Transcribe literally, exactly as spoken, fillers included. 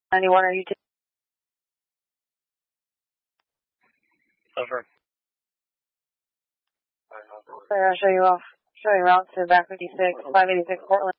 ninety-one, are you t- Over. I'll show you off. Show you route to back fifty-six, five eighty-six Portland.